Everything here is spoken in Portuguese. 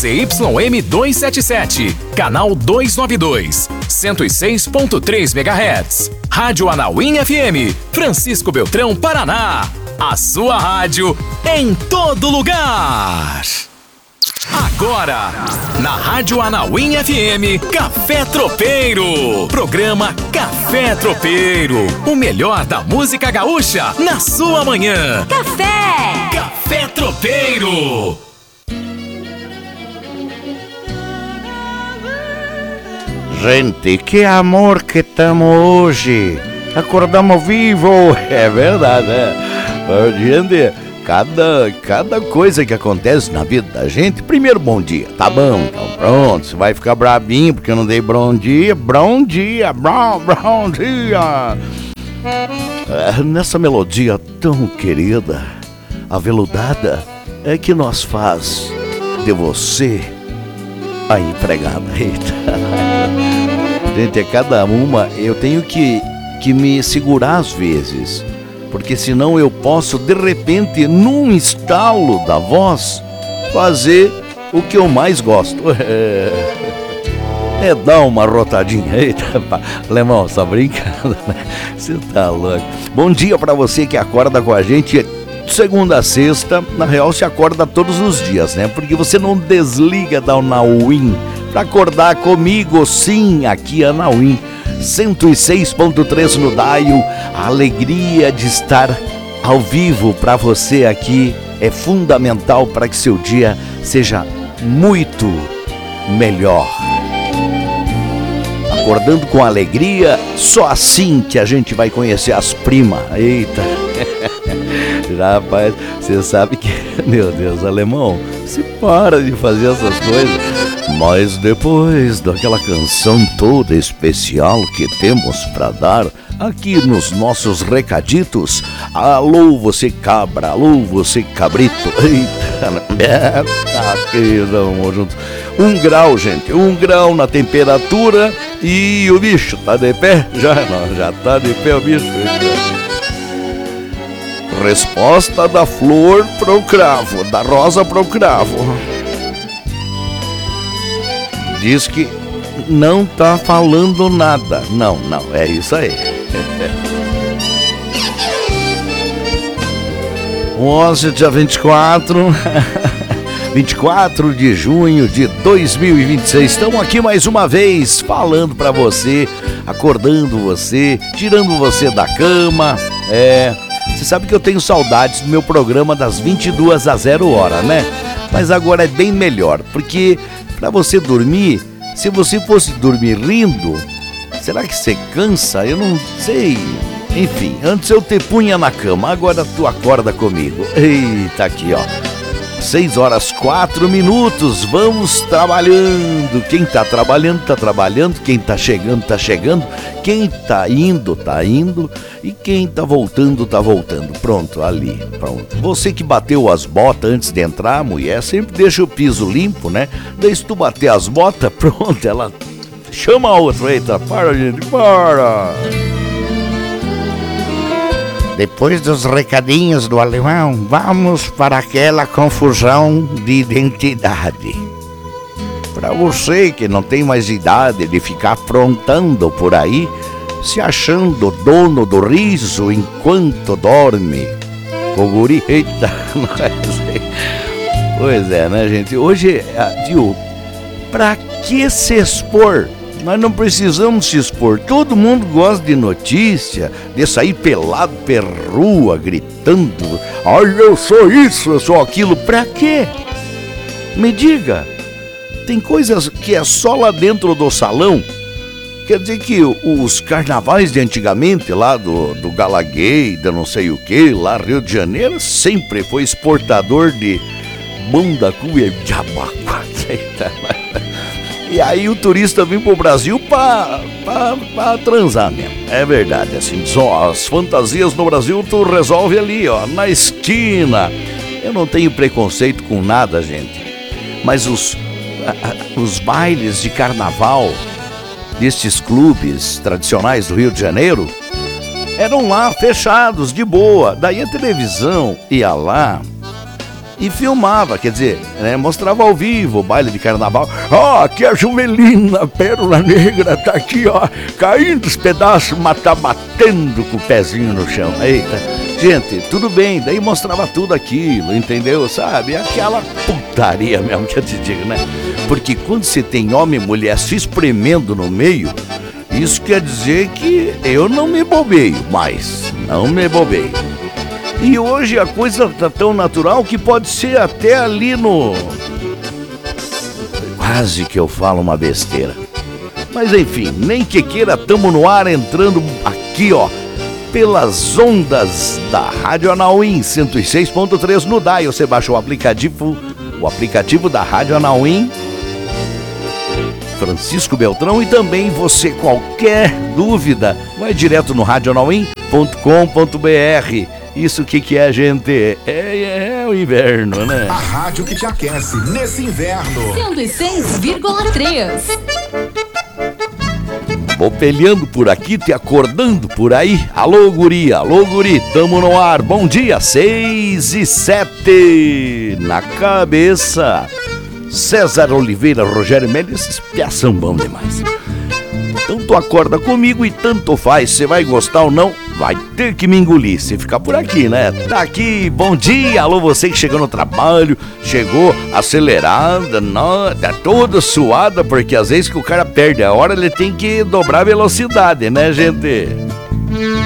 ZYM 277, canal 292, 106.3 MHz. Rádio Anauim FM, Francisco Beltrão, Paraná. A sua rádio em todo lugar. Agora, na Rádio Anauim FM, Café Tropeiro. Programa Café Tropeiro. O melhor da música gaúcha na sua manhã. Café Tropeiro. Gente, que amor que estamos hoje. Acordamos vivo. É verdade, né? Gente, cada coisa que acontece na vida da gente, primeiro bom dia. Tá bom, então pronto. Você vai ficar brabinho porque eu não dei bom dia. Bom dia. Nessa melodia tão querida, aveludada, é que nós faz de você a empregada. Eita. Gente, é cada uma. Eu tenho que me segurar às vezes, porque senão eu posso de repente, num estalo da voz, fazer o que eu mais gosto. É dar uma rotadinha. Eita, Alemão, só brincando, né? Você tá louco. Bom dia pra você que acorda com a gente segunda a sexta. Na real, se acorda todos os dias, né? Porque você não desliga da Anauim pra acordar comigo, sim, aqui Anauim 106.3 no dial. A alegria de estar ao vivo pra você aqui é fundamental para que seu dia seja muito melhor. Acordando com alegria, só assim que a gente vai conhecer as primas. Eita. Rapaz, você sabe que, meu Deus, Alemão, você para de fazer essas coisas. Mas depois daquela canção toda especial que temos pra dar aqui nos nossos recaditos, alô você cabra, alô você cabrito. Eita, aqui vamos juntos. 1 grau, gente, 1 grau na temperatura e o bicho tá de pé? Já tá de pé o bicho. Resposta da flor pro cravo, da rosa pro cravo. Diz que não tá falando nada. Não, é isso aí. 11, dia 24 de junho de 2026. Estamos aqui mais uma vez falando pra você, acordando você, tirando você da cama. Você sabe que eu tenho saudades do meu programa das 22 a 0 hora, né? Mas agora é bem melhor, porque pra você dormir, se você fosse dormir rindo, será que você cansa? Eu não sei. Enfim, antes eu te punha na cama, agora tu acorda comigo. Eita, aqui ó, 6 horas 4 minutos, vamos trabalhando. Quem tá trabalhando, tá trabalhando. Quem tá chegando, tá chegando. Quem tá indo, tá indo. E quem tá voltando, tá voltando. Pronto, ali, pronto. Você que bateu as botas antes de entrar, mulher, sempre deixa o piso limpo, né? Daí se tu bater as botas, pronto, ela chama a outra. Eita, para, gente, para. Depois dos recadinhos do Alemão, vamos para aquela confusão de identidade. Para você que não tem mais idade de ficar aprontando por aí, se achando dono do riso enquanto dorme. O guri, eita, pois é, né, gente? Hoje, viu, pra que se expor? Nós não precisamos se expor. Todo mundo gosta de notícia, de sair pelado per rua, gritando: ai, eu sou isso, eu sou aquilo. Pra quê? Me diga. Tem coisas que é só lá dentro do salão. Quer dizer que os carnavais de antigamente, lá do Galaguei, da não sei o que, lá Rio de Janeiro, sempre foi exportador de bunda, cuia de abaco. E aí o turista vem pro Brasil pra transar mesmo. É verdade, assim, só as fantasias no Brasil tu resolve ali, ó, na esquina. Eu não tenho preconceito com nada, gente. Mas os bailes de carnaval destes clubes tradicionais do Rio de Janeiro eram lá fechados, de boa. Daí a televisão ia lá e filmava, quer dizer, né, mostrava ao vivo o baile de carnaval. Aqui a Jumelina, Pérola Negra, tá aqui, ó, caindo os pedaços, mas tá batendo com o pezinho no chão. Eita, gente, tudo bem, daí mostrava tudo aquilo, entendeu? Sabe, aquela putaria mesmo que eu te digo, né? Porque quando você tem homem e mulher se espremendo no meio, isso quer dizer que eu não me bobeio mais, não me bobeio. E hoje a coisa tá tão natural que pode ser até ali no... Quase que eu falo uma besteira. Mas enfim, nem que queira, tamo no ar entrando aqui, ó, pelas ondas da Rádio Anauim 106.3 no DAI. Você baixa o aplicativo da Rádio Anauim Francisco Beltrão, e também você, qualquer dúvida, vai direto no radioanauim.com.br. Isso que é, gente? É o inverno, né? A rádio que te aquece nesse inverno. 106,3. Vou peleando por aqui, te acordando por aí. Alô, guri, tamo no ar. Bom dia, 6:07. Na cabeça, César Oliveira, Rogério Mendes, esses piação bom demais. Então tu acorda comigo e tanto faz, você vai gostar ou não, vai ter que me engolir, se ficar por aqui, né? Tá aqui, bom dia, alô, você que chegou no trabalho, chegou acelerada, tá toda suada, porque às vezes que o cara perde a hora, ele tem que dobrar a velocidade, né, gente?